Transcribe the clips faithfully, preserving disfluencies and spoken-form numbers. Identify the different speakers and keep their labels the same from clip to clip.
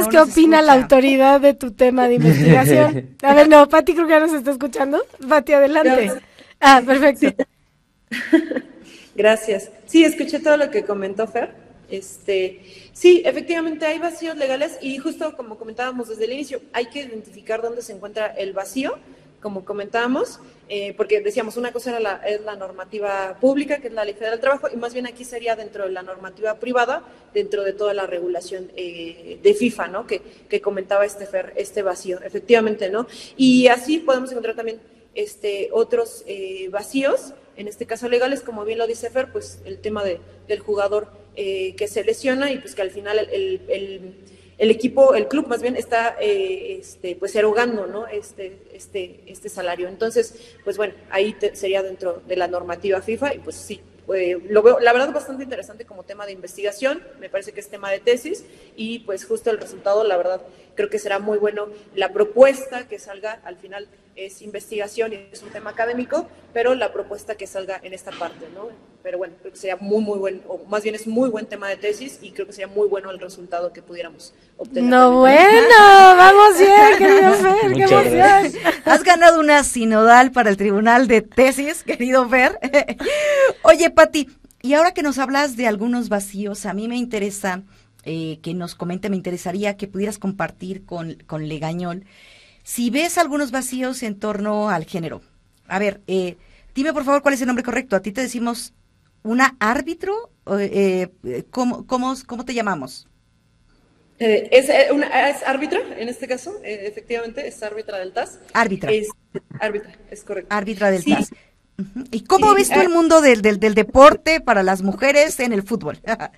Speaker 1: Veamos qué opina escucha. La autoridad de tu tema de investigación. A ver, no, Pati creo que ya nos está escuchando. Pati, adelante. No. Ah, perfecto.
Speaker 2: Sí. Gracias. Sí, escuché todo lo que comentó Fer. Este, sí, efectivamente hay vacíos legales y justo como comentábamos desde el inicio, hay que identificar dónde se encuentra el vacío, como comentábamos, eh, porque decíamos, una cosa era la, es la normativa pública, que es la Ley Federal del Trabajo, y más bien aquí sería dentro de la normativa privada, dentro de toda la regulación eh, de FIFA, ¿no? Que, que comentaba este Fer, este vacío, efectivamente, ¿no? Y así podemos encontrar también este, otros eh, vacíos, en este caso legales, como bien lo dice Fer, pues el tema de, del jugador eh, que se lesiona y pues que al final el, el, el, el equipo, el club más bien está eh, este, pues erogando, ¿no? este, este, este salario. Entonces, pues bueno, ahí te, sería dentro de la normativa FIFA y pues sí. Eh, lo veo, la verdad, bastante interesante como tema de investigación, me parece que es tema de tesis y pues justo el resultado, la verdad, creo que será muy bueno. La propuesta que salga al final es investigación y es un tema académico, pero la propuesta que salga en esta parte, ¿no? Pero bueno, creo que sería muy, muy buen, o más bien es muy buen tema de tesis y creo que sería muy bueno el resultado que pudiéramos obtener.
Speaker 1: No, también. Bueno, vamos bien, querido Fer, qué emoción.
Speaker 3: Has ganado una sinodal para el Tribunal de Tesis, querido Fer. Oye, Pati, y ahora que nos hablas de algunos vacíos, a mí me interesa eh, que nos comente, me interesaría que pudieras compartir con, con Legañol si ves algunos vacíos en torno al género. A ver, eh, dime por favor cuál es el nombre correcto. A ti te decimos una árbitro, eh, eh, ¿cómo, cómo, ¿cómo te llamamos?
Speaker 2: Eh, es, eh, una, es árbitra, en este caso, eh, efectivamente, es árbitra del T A S.
Speaker 3: Árbitra.
Speaker 2: Es, árbitra, es correcto.
Speaker 3: Árbitra del
Speaker 2: sí.
Speaker 3: T A S. Uh-huh. ¿Y cómo sí, ves tú eh, el mundo del, del, del deporte para las mujeres en el fútbol?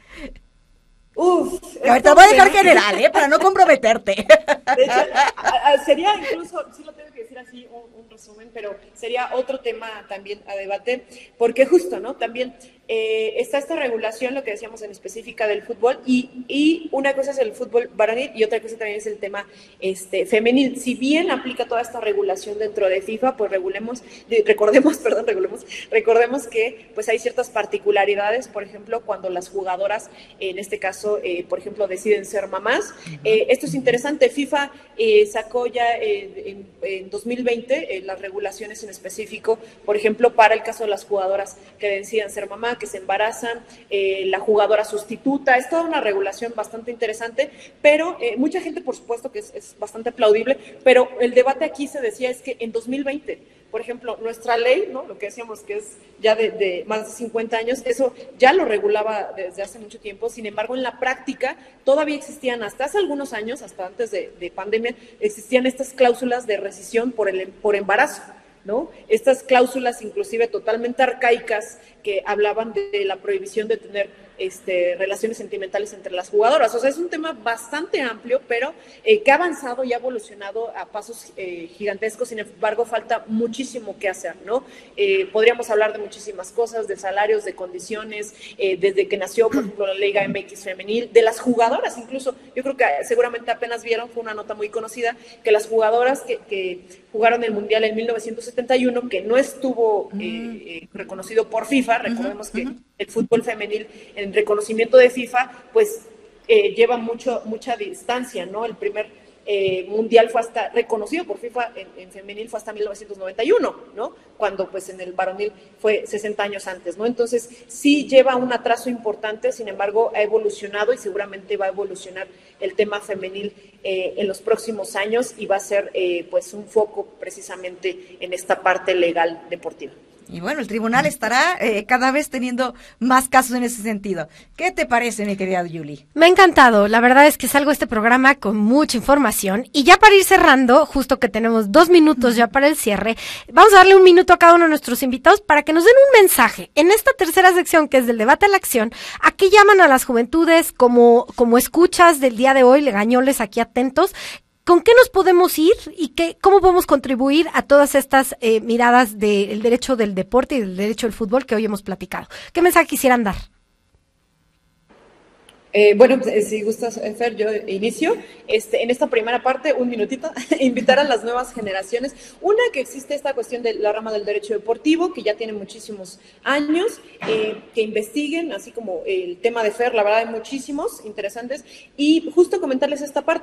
Speaker 2: Uf,
Speaker 3: a ver, te voy a dejar general, ¿eh? Para no comprometerte.
Speaker 2: De hecho, a, a, sería incluso, sí lo tengo que decir así, un, un resumen, pero sería otro tema también a debate, porque justo, ¿no? También eh, está esta regulación, lo que decíamos en específica del fútbol, y, y una cosa es el fútbol varonil y otra cosa también es el tema este, femenil. Si bien aplica toda esta regulación dentro de FIFA, pues regulemos, recordemos, perdón, regulemos, recordemos que pues hay ciertas particularidades, por ejemplo, cuando las jugadoras, en este caso, eh, por ejemplo, deciden ser mamás. Eh, esto es interesante, FIFA eh, sacó ya eh, en, en dos mil veinte eh, las regulaciones en específico, por ejemplo, para el caso de las jugadoras que decidan ser mamá, que se embarazan, eh, la jugadora sustituta, es toda una regulación bastante interesante, pero eh, mucha gente, por supuesto, que es, es bastante aplaudible, pero el debate aquí se decía es que en dos mil veinte, por ejemplo, nuestra ley, ¿no? Lo que decíamos que es ya de, de más de cincuenta años, eso ya lo regulaba desde hace mucho tiempo, sin embargo, en la práctica todavía existían, hasta hace algunos años, hasta antes de, de pandemia, existían estas cláusulas de rescisión por, el, por embarazo, ¿no? Estas cláusulas inclusive totalmente arcaicas que hablaban de, de la prohibición de tener este, relaciones sentimentales entre las jugadoras. O sea, es un tema bastante amplio, pero eh, que ha avanzado y ha evolucionado a pasos eh, gigantescos. Sin embargo, falta muchísimo que hacer, ¿no? Eh, podríamos hablar de muchísimas cosas, de salarios, de condiciones, eh, desde que nació, por ejemplo, la Liga M X femenil, de las jugadoras incluso. Yo creo que seguramente apenas vieron, fue una nota muy conocida, que las jugadoras que, que jugaron el Mundial en mil novecientos setenta y uno, que no estuvo eh, eh, reconocido por FIFA, recordemos uh-huh, que uh-huh. el fútbol femenil en reconocimiento de FIFA, pues eh, lleva mucho, mucha distancia, ¿no? El primer eh, mundial fue hasta, reconocido por FIFA en, en femenil fue hasta mil novecientos noventa y uno, ¿no? Cuando pues en el varonil fue sesenta años antes, ¿no? Entonces sí lleva un atraso importante, sin embargo ha evolucionado y seguramente va a evolucionar el tema femenil eh, en los próximos años y va a ser eh, pues un foco precisamente en esta parte legal deportiva.
Speaker 3: Y bueno, el tribunal estará eh, cada vez teniendo más casos en ese sentido. ¿Qué te parece, mi querida Yuli?
Speaker 1: Me ha encantado. La verdad es que salgo de este programa con mucha información. Y ya para ir cerrando, justo que tenemos dos minutos ya para el cierre, vamos a darle un minuto a cada uno de nuestros invitados para que nos den un mensaje. En esta tercera sección, que es del debate a la acción, aquí llaman a las juventudes como, como escuchas del día de hoy, legañoles aquí atentos. ¿Con qué nos podemos ir y qué, cómo podemos contribuir a todas estas eh, miradas del derecho del deporte y del derecho del fútbol que hoy hemos platicado? ¿Qué mensaje quisieran dar?
Speaker 2: Eh, bueno, si gustas, Fer, yo inicio. Este, en esta primera parte, un minutito, invitar a las nuevas generaciones. Una, que existe esta cuestión de la rama del derecho deportivo, que ya tiene muchísimos años, eh, que investiguen, así como el tema de Fer, la verdad hay muchísimos interesantes, y justo comentarles esta parte.